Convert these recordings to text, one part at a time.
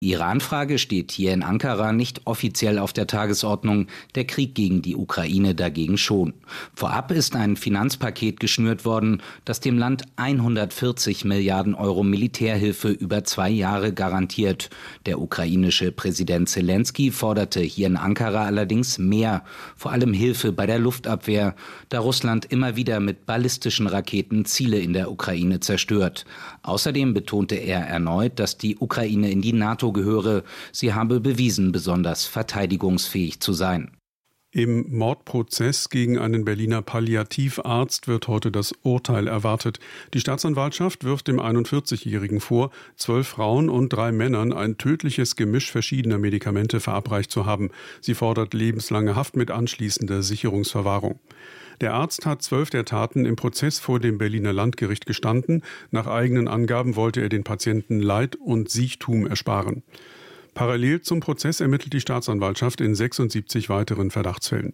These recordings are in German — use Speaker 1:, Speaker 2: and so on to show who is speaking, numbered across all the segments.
Speaker 1: Die Iran-Frage steht hier in Ankara nicht offiziell auf der Tagesordnung, der Krieg gegen die Ukraine dagegen schon. Vorab ist ein Finanzpaket geschnürt worden, das dem Land 140 Milliarden Euro Militärhilfe über 2 Jahre garantiert. Der ukrainische Präsident Selenskyj forderte hier in Ankara allerdings mehr, vor allem Hilfe bei der Luftabwehr, da Russland immer wieder mit ballistischen Raketen Ziele in der Ukraine zerstört. Außerdem betonte er erneut, dass die Ukraine in die NATO gehöre. Sie habe bewiesen, besonders verteidigungsfähig zu sein.
Speaker 2: Im Mordprozess gegen einen Berliner Palliativarzt wird heute das Urteil erwartet. Die Staatsanwaltschaft wirft dem 41-Jährigen vor, 12 Frauen und 3 Männern ein tödliches Gemisch verschiedener Medikamente verabreicht zu haben. Sie fordert lebenslange Haft mit anschließender Sicherungsverwahrung. Der Arzt hat 12 der Taten im Prozess vor dem Berliner Landgericht gestanden. Nach eigenen Angaben wollte er den Patienten Leid und Siechtum ersparen. Parallel zum Prozess ermittelt die Staatsanwaltschaft in 76 weiteren Verdachtsfällen.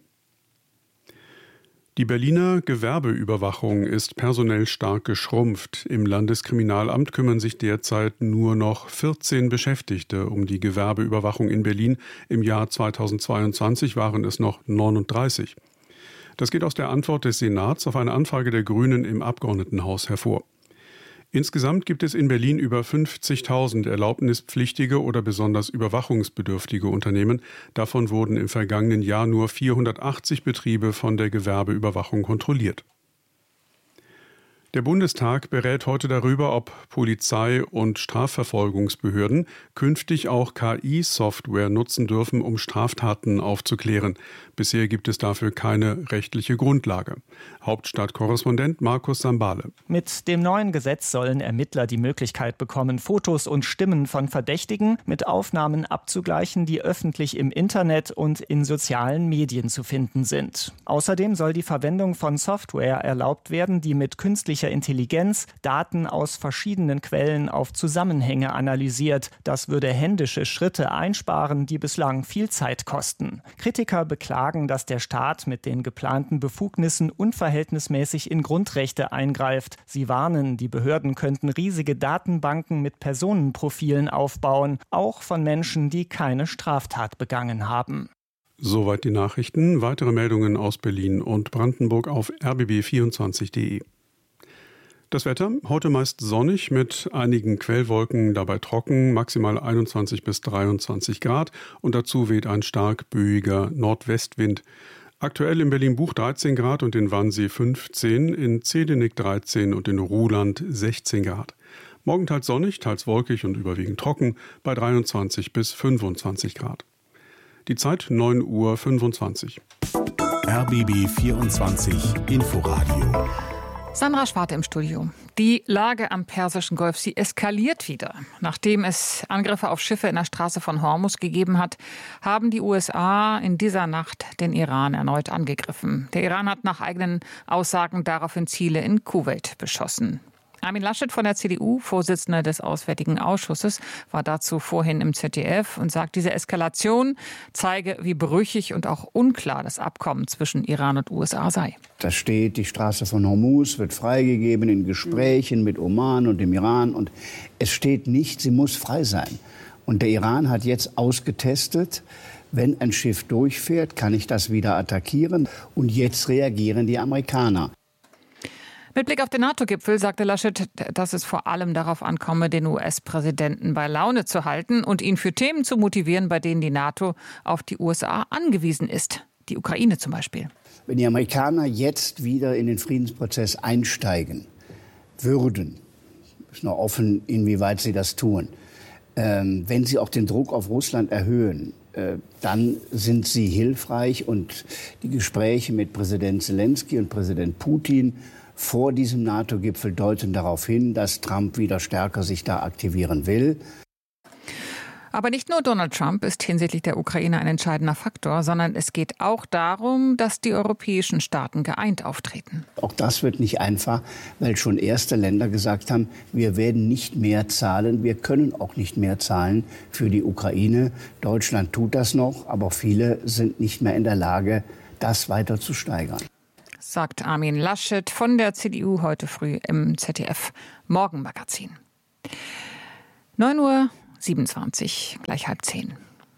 Speaker 2: Die Berliner Gewerbeüberwachung ist personell stark geschrumpft. Im Landeskriminalamt kümmern sich derzeit nur noch 14 Beschäftigte um die Gewerbeüberwachung in Berlin. Im Jahr 2022 waren es noch 39. Das geht aus der Antwort des Senats auf eine Anfrage der Grünen im Abgeordnetenhaus hervor. Insgesamt gibt es in Berlin über 50.000 erlaubnispflichtige oder besonders überwachungsbedürftige Unternehmen. Davon wurden im vergangenen Jahr nur 480 Betriebe von der Gewerbeüberwachung kontrolliert. Der Bundestag berät heute darüber, ob Polizei und Strafverfolgungsbehörden künftig auch KI-Software nutzen dürfen, um Straftaten aufzuklären. Bisher gibt es dafür keine rechtliche Grundlage. Hauptstadtkorrespondent Markus Sambale.
Speaker 3: Mit dem neuen Gesetz sollen Ermittler die Möglichkeit bekommen, Fotos und Stimmen von Verdächtigen mit Aufnahmen abzugleichen, die öffentlich im Internet und in sozialen Medien zu finden sind. Außerdem soll die Verwendung von Software erlaubt werden, die mit künstlicher Intelligenz Daten aus verschiedenen Quellen auf Zusammenhänge analysiert. Das würde händische Schritte einsparen, die bislang viel Zeit kosten. Kritiker beklagen, dass der Staat mit den geplanten Befugnissen unverhältnismäßig in Grundrechte eingreift. Sie warnen, die Behörden könnten riesige Datenbanken mit Personenprofilen aufbauen, auch von Menschen, die keine Straftat begangen haben.
Speaker 2: Soweit die Nachrichten. Weitere Meldungen aus Berlin und Brandenburg auf rbb24.de. Das Wetter, heute meist sonnig mit einigen Quellwolken, dabei trocken, maximal 21 bis 23 Grad und dazu weht ein stark böiger Nordwestwind. Aktuell in Berlin-Buch 13 Grad und in Wannsee 15, in Zedenick 13 und in Ruhland 16 Grad. Morgen teils sonnig, teils wolkig und überwiegend trocken bei 23 bis 25 Grad. Die Zeit 9:25 Uhr.
Speaker 4: RBB 24 Inforadio.
Speaker 5: Sandra Schwarte im Studio. Die Lage am Persischen Golf, sie eskaliert wieder. Nachdem es Angriffe auf Schiffe in der Straße von Hormuz gegeben hat, haben die USA in dieser Nacht den Iran erneut angegriffen. Der Iran hat nach eigenen Aussagen daraufhin Ziele in Kuwait beschossen. Armin Laschet von der CDU, Vorsitzender des Auswärtigen Ausschusses, war dazu vorhin im ZDF und sagt, diese Eskalation zeige, wie brüchig und auch unklar das Abkommen zwischen Iran und USA sei.
Speaker 6: Da steht, die Straße von Hormuz wird freigegeben in Gesprächen mit Oman und dem Iran. Und es steht nicht, sie muss frei sein. Und der Iran hat jetzt ausgetestet, wenn ein Schiff durchfährt, kann ich das wieder attackieren. Und jetzt reagieren die Amerikaner.
Speaker 5: Mit Blick auf den NATO-Gipfel sagte Laschet, dass es vor allem darauf ankomme, den US-Präsidenten bei Laune zu halten und ihn für Themen zu motivieren, bei denen die NATO auf die USA angewiesen ist. Die Ukraine zum Beispiel.
Speaker 6: Wenn die Amerikaner jetzt wieder in den Friedensprozess einsteigen würden, ist noch offen, inwieweit sie das tun, wenn sie auch den Druck auf Russland erhöhen, dann sind sie hilfreich. Und die Gespräche mit Präsident Selenskyj und Präsident Putin vor diesem NATO-Gipfel deuten darauf hin, dass Trump wieder stärker sich da aktivieren will.
Speaker 5: Aber nicht nur Donald Trump ist hinsichtlich der Ukraine ein entscheidender Faktor, sondern es geht auch darum, dass die europäischen Staaten geeint auftreten.
Speaker 6: Auch das wird nicht einfach, weil schon erste Länder gesagt haben, wir werden nicht mehr zahlen, wir können auch nicht mehr zahlen für die Ukraine. Deutschland tut das noch, aber viele sind nicht mehr in der Lage, das weiter zu steigern.
Speaker 5: Sagt Armin Laschet von der CDU heute früh im ZDF Morgenmagazin. 9:27 7:27, gleich 9:30.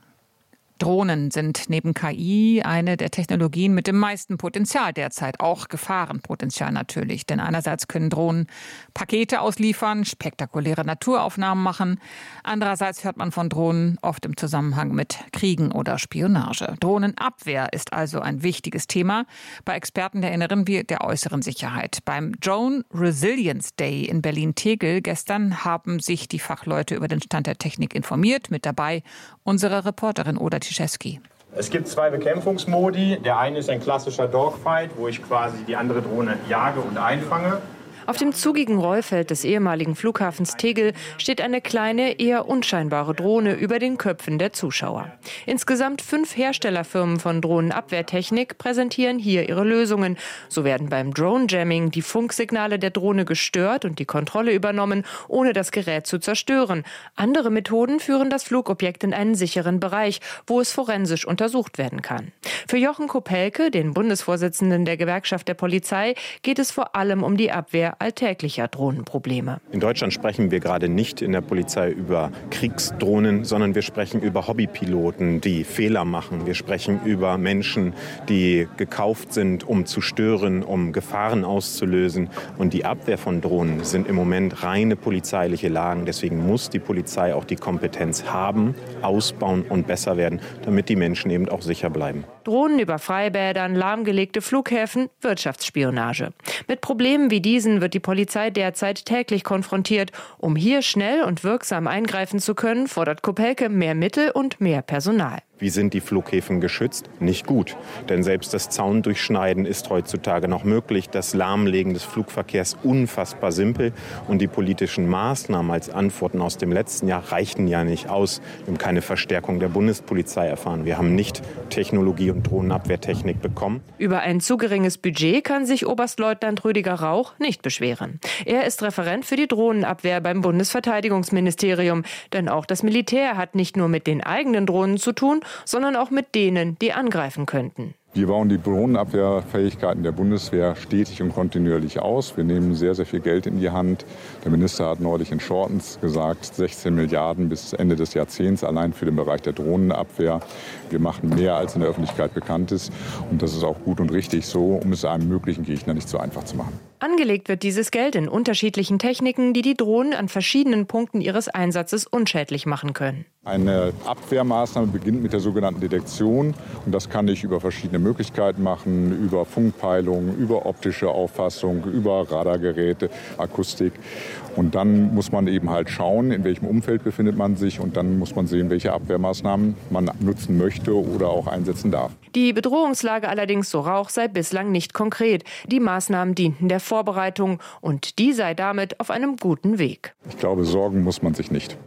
Speaker 5: Drohnen sind neben KI eine der Technologien mit dem meisten Potenzial derzeit, auch Gefahrenpotenzial natürlich. Denn einerseits können Drohnen Pakete ausliefern, spektakuläre Naturaufnahmen machen. Andererseits hört man von Drohnen oft im Zusammenhang mit Kriegen oder Spionage. Drohnenabwehr ist also ein wichtiges Thema bei Experten der inneren wie der äußeren Sicherheit. Beim Drone Resilience Day in Berlin-Tegel gestern haben sich die Fachleute über den Stand der Technik informiert. Mit dabei unsere Reporterin Oda Tischewski.
Speaker 7: Es gibt 2 Bekämpfungsmodi. Der eine ist ein klassischer Dogfight, wo ich quasi die andere Drohne jage und einfange.
Speaker 8: Auf dem zugigen Rollfeld des ehemaligen Flughafens Tegel steht eine kleine, eher unscheinbare Drohne über den Köpfen der Zuschauer. Insgesamt 5 Herstellerfirmen von Drohnenabwehrtechnik präsentieren hier ihre Lösungen. So werden beim Drone-Jamming die Funksignale der Drohne gestört und die Kontrolle übernommen, ohne das Gerät zu zerstören. Andere Methoden führen das Flugobjekt in einen sicheren Bereich, wo es forensisch untersucht werden kann. Für Jochen Kopelke, den Bundesvorsitzenden der Gewerkschaft der Polizei, geht es vor allem um die Abwehr alltäglicher Drohnenprobleme.
Speaker 9: In Deutschland sprechen wir gerade nicht in der Polizei über Kriegsdrohnen, sondern wir sprechen über Hobbypiloten, die Fehler machen. Wir sprechen über Menschen, die gekauft sind, um zu stören, um Gefahren auszulösen. Und die Abwehr von Drohnen sind im Moment reine polizeiliche Lagen. Deswegen muss die Polizei auch die Kompetenz haben, ausbauen und besser werden, damit die Menschen eben auch sicher bleiben.
Speaker 8: Drohnen über Freibädern, lahmgelegte Flughäfen, Wirtschaftsspionage. Mit Problemen wie diesen wird die Polizei derzeit täglich konfrontiert. Um hier schnell und wirksam eingreifen zu können, fordert Kopelke mehr Mittel und mehr Personal.
Speaker 9: Wie sind die Flughäfen geschützt? Nicht gut. Denn selbst das Zaundurchschneiden ist heutzutage noch möglich. Das Lahmlegen des Flugverkehrs unfassbar simpel. Und die politischen Maßnahmen als Antworten aus dem letzten Jahr reichten ja nicht aus. Wir haben keine Verstärkung der Bundespolizei erfahren. Wir haben nicht Technologie und Drohnenabwehrtechnik bekommen.
Speaker 8: Über ein zu geringes Budget kann sich Oberstleutnant Rüdiger Rauch nicht beschweren. Er ist Referent für die Drohnenabwehr beim Bundesverteidigungsministerium. Denn auch das Militär hat nicht nur mit den eigenen Drohnen zu tun, sondern auch mit denen, die angreifen könnten.
Speaker 10: Wir bauen die Drohnenabwehrfähigkeiten der Bundeswehr stetig und kontinuierlich aus. Wir nehmen sehr, sehr viel Geld in die Hand. Der Minister hat neulich in Shortens gesagt, 16 Milliarden bis Ende des Jahrzehnts allein für den Bereich der Drohnenabwehr. Wir machen mehr, als in der Öffentlichkeit bekannt ist. Und das ist auch gut und richtig so, um es einem möglichen Gegner nicht so einfach zu machen.
Speaker 8: Angelegt wird dieses Geld in unterschiedlichen Techniken, die die Drohnen an verschiedenen Punkten ihres Einsatzes unschädlich machen können.
Speaker 10: Eine Abwehrmaßnahme beginnt mit der sogenannten Detektion. Und das kann ich über verschiedene Möglichkeiten machen, über Funkpeilung, über optische Auffassung, über Radargeräte, Akustik. Und dann muss man eben halt schauen, in welchem Umfeld befindet man sich. Und dann muss man sehen, welche Abwehrmaßnahmen man nutzen möchte oder auch einsetzen darf.
Speaker 8: Die Bedrohungslage allerdings, so Rauch, sei bislang nicht konkret. Die Maßnahmen dienten der Vorbereitung und die sei damit auf einem guten Weg.
Speaker 10: Ich glaube, sorgen muss man sich nicht.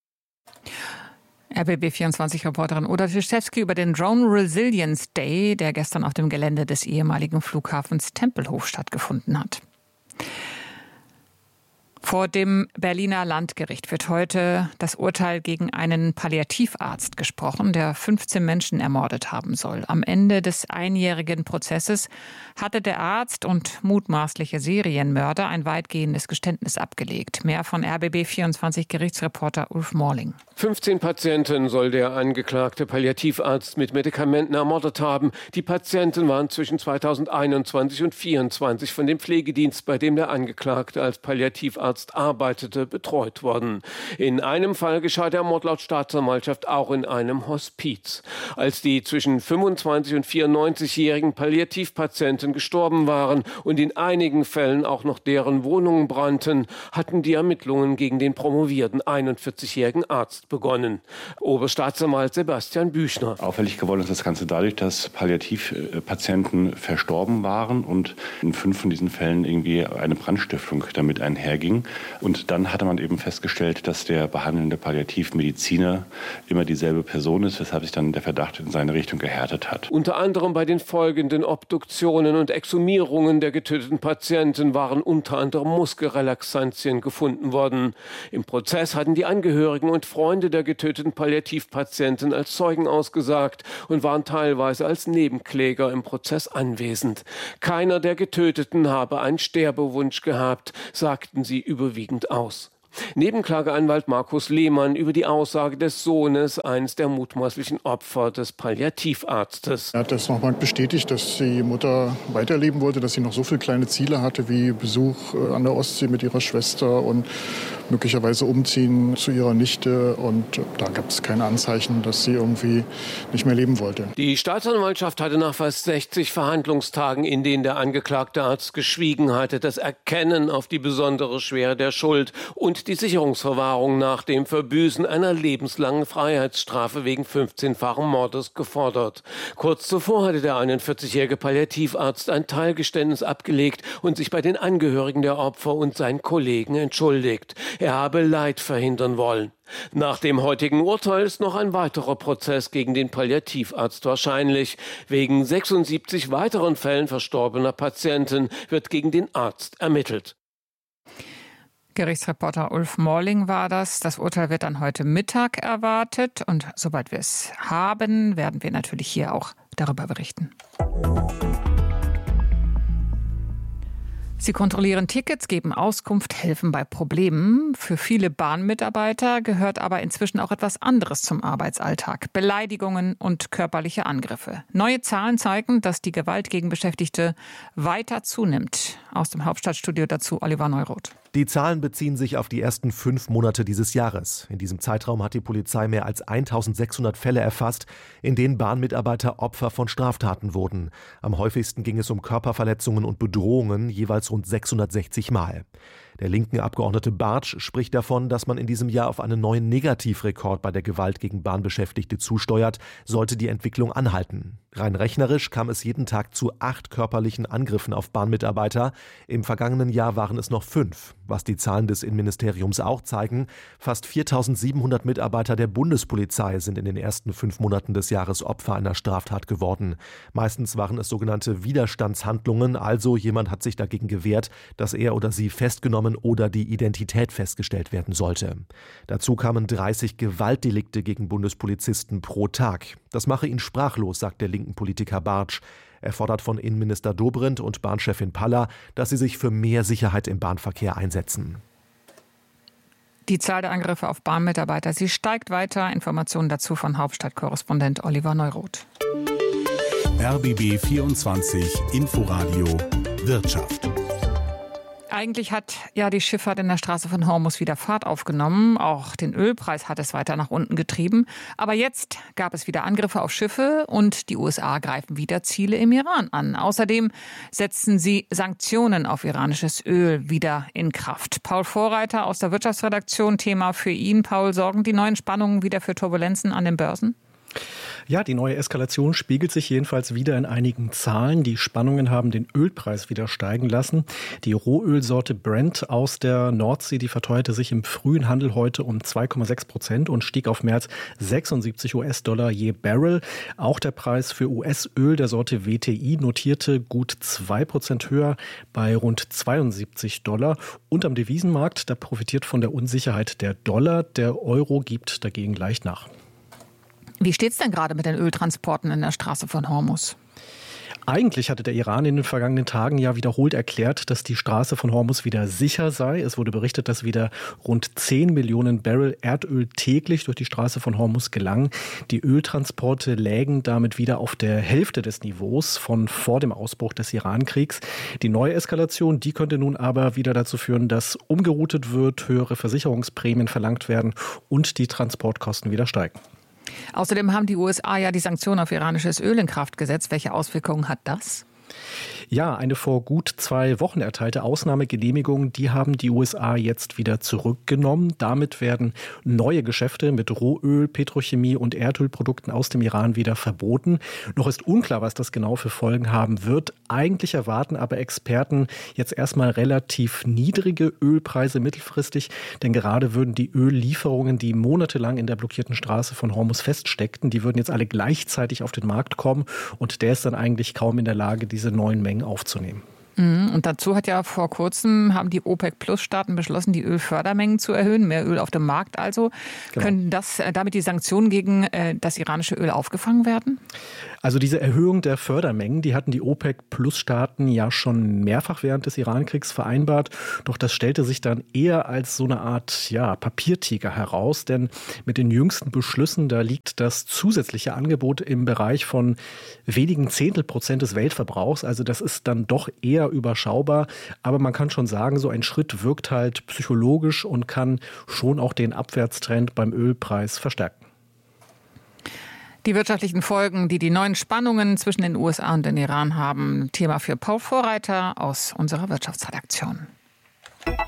Speaker 5: RBB24-Reporterin Oda Tischewski über den Drone Resilience Day, der gestern auf dem Gelände des ehemaligen Flughafens Tempelhof stattgefunden hat. Vor dem Berliner Landgericht wird heute das Urteil gegen einen Palliativarzt gesprochen, der 15 Menschen ermordet haben soll. Am Ende des einjährigen Prozesses hatte der Arzt und mutmaßliche Serienmörder ein weitgehendes Geständnis abgelegt. Mehr von RBB24-Gerichtsreporter Ulf Morling.
Speaker 11: 15 Patienten soll der angeklagte Palliativarzt mit Medikamenten ermordet haben. Die Patienten waren zwischen 2021 und 2024 von dem Pflegedienst, bei dem der Angeklagte als Palliativarzt arbeitete, betreut worden. In einem Fall geschah der Mord laut Staatsanwaltschaft auch in einem Hospiz. Als die zwischen 25 und 94-jährigen Palliativpatienten gestorben waren und in einigen Fällen auch noch deren Wohnungen brannten, hatten die Ermittlungen gegen den promovierten 41-jährigen Arzt begonnen. Oberstaatsanwalt Sebastian Büchner.
Speaker 12: Auffällig geworden ist das Ganze dadurch, dass Palliativpatienten verstorben waren und in 5 von diesen Fällen irgendwie eine Brandstiftung damit einherging. Und dann hatte man eben festgestellt, dass der behandelnde Palliativmediziner immer dieselbe Person ist, weshalb sich dann der Verdacht in seine Richtung gehärtet hat.
Speaker 11: Unter anderem bei den folgenden Obduktionen und Exhumierungen der getöteten Patienten waren unter anderem Muskelrelaxantien gefunden worden. Im Prozess hatten die Angehörigen und Freunde der getöteten Palliativpatienten als Zeugen ausgesagt und waren teilweise als Nebenkläger im Prozess anwesend. Keiner der Getöteten habe einen Sterbewunsch gehabt, sagten sie überwiegend aus. Nebenklageanwalt Markus Lehmann über die Aussage des Sohnes, eines der mutmaßlichen Opfer des Palliativarztes.
Speaker 13: Er hat das nochmal bestätigt, dass die Mutter weiterleben wollte, dass sie noch so viele kleine Ziele hatte wie Besuch an der Ostsee mit ihrer Schwester und möglicherweise umziehen zu ihrer Nichte. Und da gab es keine Anzeichen, dass sie irgendwie nicht mehr leben wollte.
Speaker 11: Die Staatsanwaltschaft hatte nach fast 60 Verhandlungstagen, in denen der angeklagte Arzt geschwiegen hatte, das Erkennen auf die besondere Schwere der Schuld und die Sicherungsverwahrung nach dem Verbüßen einer lebenslangen Freiheitsstrafe wegen 15-fachen Mordes gefordert. Kurz zuvor hatte der 41-jährige Palliativarzt ein Teilgeständnis abgelegt und sich bei den Angehörigen der Opfer und seinen Kollegen entschuldigt. Er habe Leid verhindern wollen. Nach dem heutigen Urteil ist noch ein weiterer Prozess gegen den Palliativarzt wahrscheinlich. Wegen 76 weiteren Fällen verstorbener Patienten wird gegen den Arzt ermittelt.
Speaker 5: Gerichtsreporter Ulf Morling war das. Das Urteil wird dann heute Mittag erwartet. Und sobald wir es haben, werden wir natürlich hier auch darüber berichten. Sie kontrollieren Tickets, geben Auskunft, helfen bei Problemen. Für viele Bahnmitarbeiter gehört aber inzwischen auch etwas anderes zum Arbeitsalltag. Beleidigungen und körperliche Angriffe. Neue Zahlen zeigen, dass die Gewalt gegen Beschäftigte weiter zunimmt. Aus dem Hauptstadtstudio dazu Oliver Neuroth.
Speaker 14: Die Zahlen beziehen sich auf die ersten 5 Monate dieses Jahres. In diesem Zeitraum hat die Polizei mehr als 1600 Fälle erfasst, in denen Bahnmitarbeiter Opfer von Straftaten wurden. Am häufigsten ging es um Körperverletzungen und Bedrohungen, jeweils rund 660 Mal. Der linken Abgeordnete Bartsch spricht davon, dass man in diesem Jahr auf einen neuen Negativrekord bei der Gewalt gegen Bahnbeschäftigte zusteuert, sollte die Entwicklung anhalten. Rein rechnerisch kam es jeden Tag zu 8 körperlichen Angriffen auf Bahnmitarbeiter. Im vergangenen Jahr waren es noch 5. Was die Zahlen des Innenministeriums auch zeigen, fast 4.700 Mitarbeiter der Bundespolizei sind in den ersten 5 Monaten des Jahres Opfer einer Straftat geworden. Meistens waren es sogenannte Widerstandshandlungen, also jemand hat sich dagegen gewehrt, dass er oder sie festgenommen oder die Identität festgestellt werden sollte. Dazu kamen 30 Gewaltdelikte gegen Bundespolizisten pro Tag. Das mache ihn sprachlos, sagt der linken Politiker Bartsch. Er fordert von Innenminister Dobrindt und Bahnchefin Palla, dass sie sich für mehr Sicherheit im Bahnverkehr einsetzen.
Speaker 5: Die Zahl der Angriffe auf Bahnmitarbeiter, sie steigt weiter. Informationen dazu von Hauptstadtkorrespondent Oliver Neuroth.
Speaker 4: RBB 24 Inforadio Wirtschaft.
Speaker 5: Eigentlich hat ja die Schifffahrt in der Straße von Hormuz wieder Fahrt aufgenommen. Auch den Ölpreis hat es weiter nach unten getrieben. Aber jetzt gab es wieder Angriffe auf Schiffe und die USA greifen wieder Ziele im Iran an. Außerdem setzen sie Sanktionen auf iranisches Öl wieder in Kraft. Paul Vorreiter aus der Wirtschaftsredaktion, Thema für ihn. Paul, sorgen die neuen Spannungen wieder für Turbulenzen an den Börsen?
Speaker 15: Ja, die neue Eskalation spiegelt sich jedenfalls wieder in einigen Zahlen. Die Spannungen haben den Ölpreis wieder steigen lassen. Die Rohölsorte Brent aus der Nordsee, die verteuerte sich im frühen Handel heute um 2,6% und stieg auf mehr als 76 US-Dollar je Barrel. Auch der Preis für US-Öl der Sorte WTI notierte gut 2% höher bei rund 72 $. Und am Devisenmarkt, da profitiert von der Unsicherheit der Dollar. Der Euro gibt dagegen leicht nach.
Speaker 5: Wie steht's denn gerade mit den Öltransporten in der Straße von Hormuz?
Speaker 15: Eigentlich hatte der Iran in den vergangenen Tagen ja wiederholt erklärt, dass die Straße von Hormuz wieder sicher sei. Es wurde berichtet, dass wieder rund 10 Millionen Barrel Erdöl täglich durch die Straße von Hormuz gelangen. Die Öltransporte lägen damit wieder auf der Hälfte des Niveaus von vor dem Ausbruch des Iran-Kriegs. Die neue Eskalation, die könnte nun aber wieder dazu führen, dass umgeroutet wird, höhere Versicherungsprämien verlangt werden und die Transportkosten wieder steigen.
Speaker 5: Außerdem haben die USA ja die Sanktionen auf iranisches Öl in Kraft gesetzt. Welche Auswirkungen hat das?
Speaker 15: Ja, eine vor gut 2 Wochen erteilte Ausnahmegenehmigung, die haben die USA jetzt wieder zurückgenommen. Damit werden neue Geschäfte mit Rohöl, Petrochemie und Erdölprodukten aus dem Iran wieder verboten. Noch ist unklar, was das genau für Folgen haben wird. Eigentlich erwarten aber Experten jetzt erstmal relativ niedrige Ölpreise mittelfristig, denn gerade würden die Öllieferungen, die monatelang in der blockierten Straße von Hormuz feststeckten, die würden jetzt alle gleichzeitig auf den Markt kommen und der ist dann eigentlich kaum in der Lage, diese neuen Mengen aufzunehmen.
Speaker 5: Und dazu hat ja vor kurzem haben die OPEC-Plus-Staaten beschlossen, die Ölfördermengen zu erhöhen, mehr Öl auf dem Markt also. Genau. Können damit die Sanktionen gegen das iranische Öl aufgefangen werden?
Speaker 15: Also diese Erhöhung der Fördermengen, die hatten die OPEC-Plus-Staaten ja schon mehrfach während des Irankriegs vereinbart. Doch das stellte sich dann eher als so eine Art Papiertiger heraus. Denn mit den jüngsten Beschlüssen, da liegt das zusätzliche Angebot im Bereich von wenigen Zehntelprozent des Weltverbrauchs. Also das ist dann doch eher überschaubar. Aber man kann schon sagen, so ein Schritt wirkt halt psychologisch und kann schon auch den Abwärtstrend beim Ölpreis verstärken.
Speaker 5: Die wirtschaftlichen Folgen, die neuen Spannungen zwischen den USA und den Iran haben, Thema für Paul Vorreiter aus unserer Wirtschaftsredaktion.